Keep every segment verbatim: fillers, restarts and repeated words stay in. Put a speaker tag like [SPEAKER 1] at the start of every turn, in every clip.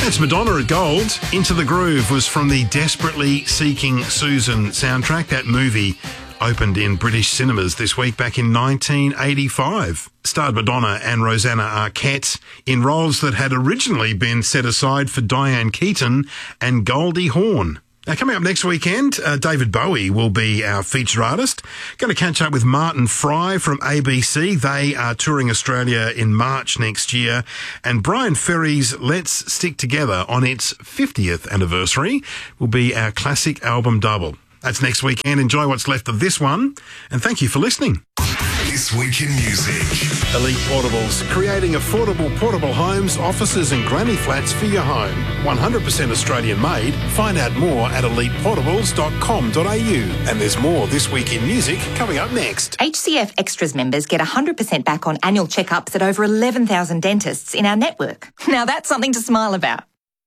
[SPEAKER 1] It's Madonna at Gold. Into the Groove was from the Desperately Seeking Susan soundtrack. That movie opened in British cinemas this week back in nineteen eighty-five. Starred Madonna and Rosanna Arquette in roles that had originally been set aside for Diane Keaton and Goldie Hawn. Now, coming up next weekend, uh, David Bowie will be our feature artist. Going to catch up with Martin Fry from A B C. They are touring Australia in March next year. And Brian Ferry's Let's Stick Together on its fiftieth anniversary will be our classic album double. That's next weekend. Enjoy what's left of this one. And thank you for listening.
[SPEAKER 2] This Week in Music.
[SPEAKER 1] Elite Portables, creating affordable portable homes, offices and granny flats for your home. one hundred percent Australian made. Find out more at elite portables dot com dot a u. And there's more This Week in Music coming up next.
[SPEAKER 3] H C F Extras members get one hundred percent back on annual checkups at over eleven thousand dentists in our network. Now that's something to smile about.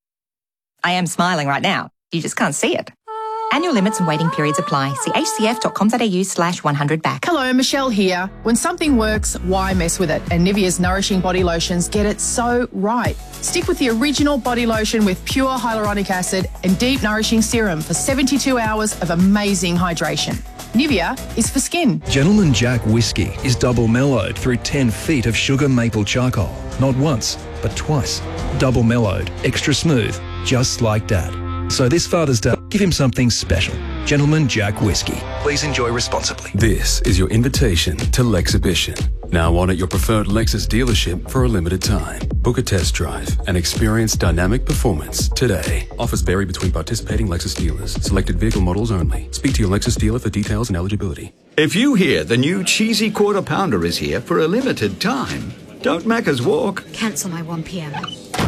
[SPEAKER 3] I am smiling right now. You just can't see it. Annual limits and waiting periods apply. See h c f dot com dot a u slash one hundred back.
[SPEAKER 4] Hello, Michelle here. When something works, why mess with it? And Nivea's Nourishing Body Lotions get it so right. Stick with the original body lotion with pure hyaluronic acid and deep nourishing serum for seventy-two hours of amazing hydration. Nivea is for skin.
[SPEAKER 5] Gentleman Jack Whiskey is double mellowed through ten feet of sugar maple charcoal. Not once, but twice. Double mellowed, extra smooth, just like Dad. So this Father's Day, give him something special. Gentleman Jack Whiskey. Please enjoy responsibly.
[SPEAKER 6] This is your invitation to Lexhibition. Now on at your preferred Lexus dealership for a limited time. Book a test drive and experience dynamic performance today. Offers vary between participating Lexus dealers. Selected vehicle models only. Speak to your Lexus dealer for details and eligibility.
[SPEAKER 7] If you hear the new cheesy quarter pounder is here for a limited time, don't Macca's walk.
[SPEAKER 8] Cancel my one p m.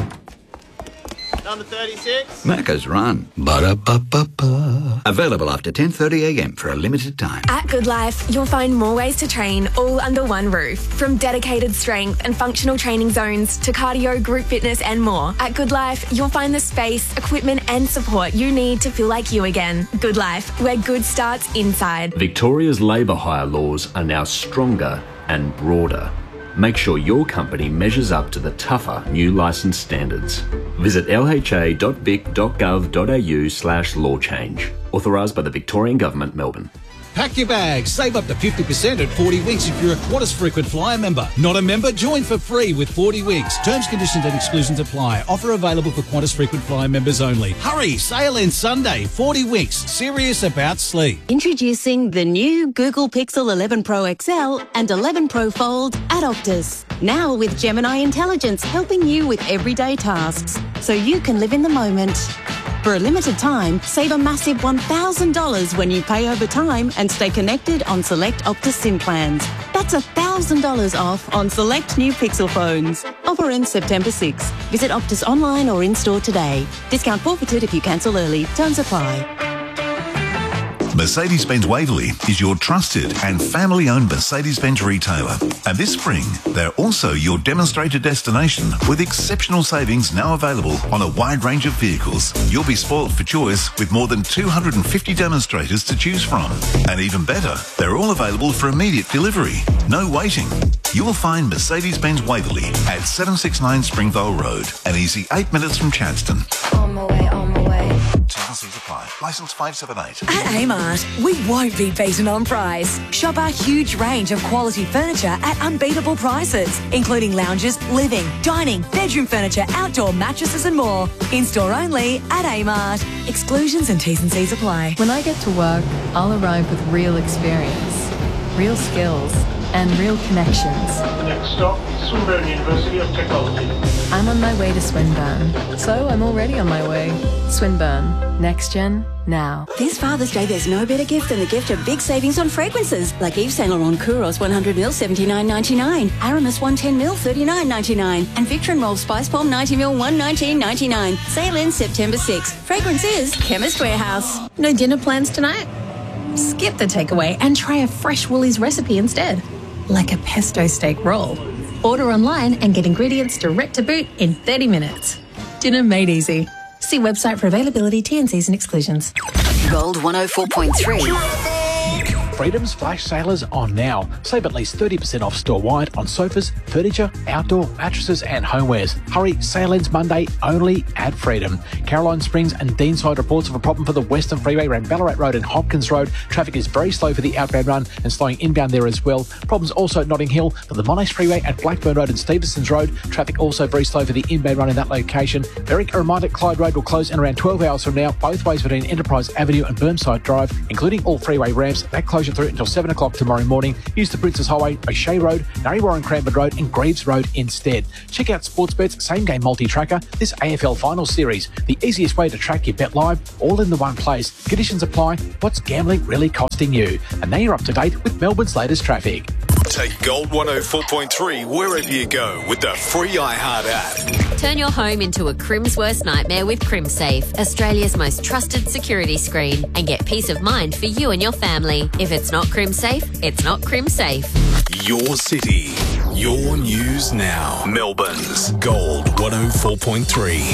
[SPEAKER 9] Number thirty-six.
[SPEAKER 7] Macca's run. Ba-da-ba-ba-ba. Available after ten thirty a m for a limited time.
[SPEAKER 10] At Good Life, you'll find more ways to train all under one roof. From dedicated strength and functional training zones to cardio, group fitness and more. At Good Life, you'll find the space, equipment and support you need to feel like you again. Good Life, where good starts inside.
[SPEAKER 11] Victoria's labour hire laws are now stronger and broader. Make sure your company measures up to the tougher new licence standards. Visit l h a dot vic dot gov dot a u slash law change. Authorised by the Victorian Government, Melbourne.
[SPEAKER 12] Pack your bags. Save up to fifty percent at forty winks if you're a Qantas Frequent Flyer member. Not a member? Join for free with forty winks. Terms, conditions and exclusions apply. Offer available for Qantas Frequent Flyer members only. Hurry! Sale ends Sunday. forty winks. Serious about sleep.
[SPEAKER 13] Introducing the new Google Pixel eleven Pro X L and eleven Pro Fold at Optus. Now with Gemini Intelligence helping you with everyday tasks so you can live in the moment. For a limited time, save a massive one thousand dollars when you pay over time and stay connected on select Optus SIM plans. That's one thousand dollars off on select new Pixel phones. Offer ends September sixth. Visit Optus online or in-store today. Discount forfeited if you cancel early. Terms apply.
[SPEAKER 2] Mercedes-Benz Waverley is your trusted and family-owned Mercedes-Benz retailer. And this spring, they're also your demonstrator destination with exceptional savings now available on a wide range of vehicles. You'll be spoilt for choice with more than two hundred fifty demonstrators to choose from. And even better, they're all available for immediate delivery. No waiting. You'll find Mercedes-Benz Waverley at seven sixty-nine Springvale Road, an easy eight minutes from Chadstone.
[SPEAKER 14] On my way, on my way.
[SPEAKER 2] T and C's apply. Licence five seven eight.
[SPEAKER 15] At Amart, we won't be beaten on price. Shop our huge range of quality furniture at unbeatable prices, including lounges, living, dining, bedroom furniture, outdoor mattresses and more. In-store only at Amart. Exclusions and T's and C's apply.
[SPEAKER 16] When I get to work, I'll arrive with real experience, real skills, and real connections.
[SPEAKER 17] The next stop is Swinburne University of Technology.
[SPEAKER 16] I'm on my way to Swinburne, so I'm already on my way. Swinburne, next gen, now.
[SPEAKER 18] This Father's Day, there's no better gift than the gift of big savings on fragrances, like Yves Saint Laurent Kouros one hundred milliliters seventy-nine ninety-nine, Aramis one hundred ten milliliters thirty-nine ninety-nine, and Victor and Rolf Spice Bomb ninety milliliters one nineteen ninety-nine. Sale ends September sixth. Fragrance is Chemist Warehouse.
[SPEAKER 16] No dinner plans tonight? Skip the takeaway and try a fresh Woolies recipe instead, like a pesto steak roll. Order online and get ingredients direct to boot in thirty minutes. Dinner made easy. See website for availability, T and C's and exclusions.
[SPEAKER 18] Gold one oh four point three.
[SPEAKER 8] Freedom's flash sale is on now. Save at least thirty percent off store-wide on sofas, furniture, outdoor, mattresses and homewares. Hurry, sale ends Monday only at Freedom. Caroline Springs and Deanside reports of a problem for the Western Freeway around Ballarat Road and Hopkins Road. Traffic is very slow for the outbound run and slowing inbound there as well. Problems also at Notting Hill for the Monash Freeway at Blackburn Road and Stevensons Road. Traffic also very slow for the inbound run in that location. Very a reminder, Clyde Road will close in around twelve hours from now, both ways between Enterprise Avenue and Burnside Drive, including all freeway ramps. That closure through until seven o'clock tomorrow morning. Use the Princess Highway, O'Shea Road, Narry Warren Cranbourne Road and Greaves Road instead. Check out Sportsbet's Same Game Multi-Tracker, this A F L Finals Series. The easiest way to track your bet live, all in the one place. Conditions apply. What's gambling really costing you? And now you're up to date with Melbourne's latest traffic.
[SPEAKER 9] Take Gold one oh four point three wherever you go with the free iHeart app.
[SPEAKER 19] Turn your home into a Crim's worst nightmare with CrimSafe, Australia's most trusted security screen, and get peace of mind for you and your family. If it's not CrimSafe, it's not CrimSafe.
[SPEAKER 9] Your city, your news now. Melbourne's Gold one oh four point three.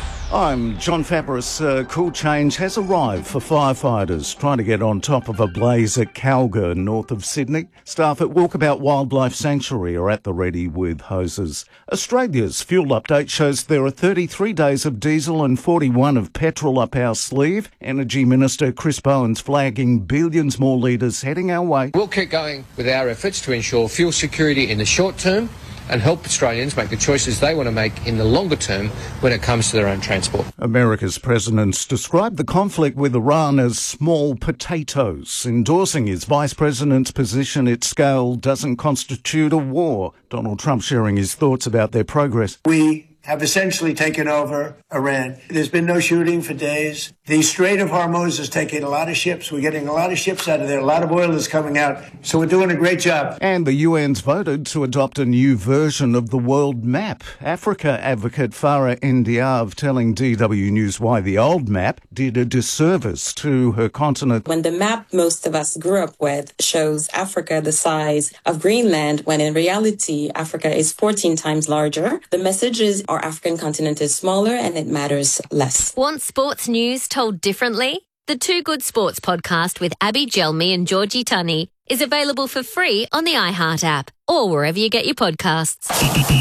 [SPEAKER 20] I'm John Fabris. Uh, cool change has arrived for firefighters trying to get on top of a blaze at Calga, north of Sydney. Staff at Walkabout Wildlife Sanctuary are at the ready with hoses. Australia's fuel update shows there are thirty-three days of diesel and forty-one of petrol up our sleeve. Energy Minister Chris Bowen's flagging billions more litres heading our way.
[SPEAKER 21] We'll keep going with our efforts to ensure fuel security in the short term and help Australians make the choices they want to make in the longer term when it comes to their own transport.
[SPEAKER 20] America's president's described the conflict with Iran as small potatoes, endorsing his vice president's position its scale doesn't constitute a war. Donald Trump sharing his thoughts about their progress.
[SPEAKER 22] We have essentially taken over Iran. There's been no shooting for days. The Strait of Hormuz is taking a lot of ships. We're getting a lot of ships out of there. A lot of oil is coming out. So we're doing a great job.
[SPEAKER 20] And the U N's voted to adopt a new version of the world map. Africa advocate Farah Ndiaye telling D W News why the old map did a disservice to her continent.
[SPEAKER 23] When the map most of us grew up with shows Africa the size of Greenland, when in reality Africa is fourteen times larger, the message is our African continent is smaller and it matters less.
[SPEAKER 19] Want sports news told differently? The Two Good Sports podcast with Abby Gelmi and Georgie Tunney is available for free on the iHeart app or wherever you get your podcasts.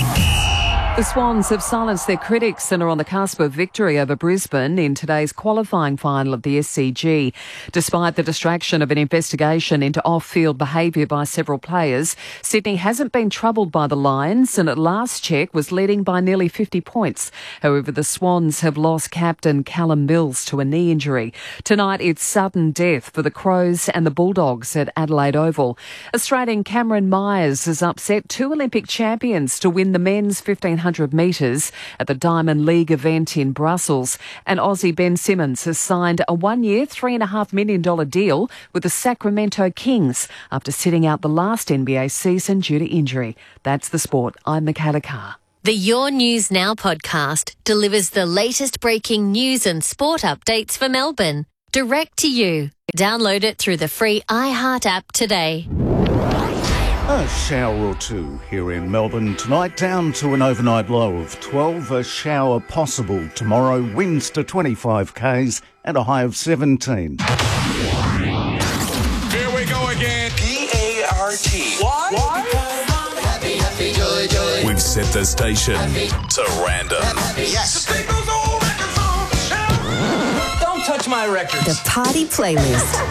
[SPEAKER 24] The Swans have silenced their critics and are on the cusp of victory over Brisbane in today's qualifying final of the S C G. Despite the distraction of an investigation into off-field behaviour by several players, Sydney hasn't been troubled by the Lions and at last check was leading by nearly fifty points. However, the Swans have lost captain Callum Mills to a knee injury. Tonight it's sudden death for the Crows and the Bulldogs at Adelaide Oval. Australian Cameron Myers has upset two Olympic champions to win the men's fifteen hundred metres at the Diamond League event in Brussels. And Aussie Ben Simmons has signed a one-year, three point five million dollars deal with the Sacramento Kings after sitting out the last N B A season due to injury. That's the sport. I'm Michaela Carr.
[SPEAKER 19] The Your News Now podcast delivers the latest breaking news and sport updates for Melbourne, direct to you. Download it through the free iHeart app today.
[SPEAKER 20] A shower or two here in Melbourne tonight, down to an overnight low of twelve. A shower possible tomorrow, winds to twenty-five kays and a high of seventeen.
[SPEAKER 9] Here we go again. P A R T.
[SPEAKER 25] What? What? Happy, happy, joy, joy.
[SPEAKER 9] We've set the station
[SPEAKER 25] happy.
[SPEAKER 9] to random.
[SPEAKER 25] Yes. Don't touch my records.
[SPEAKER 26] The Party Playlist.